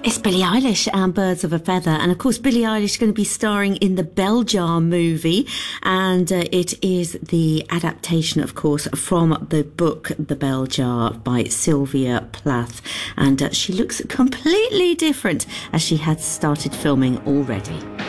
It's Billie Eilish and Birds of a Feather. And of course, Billie Eilish is going to be starring in the Bell Jar movie. And it is the adaptation, of course, from the book The Bell Jar by Sylvia Plath. And she looks completely different as she had started filming already.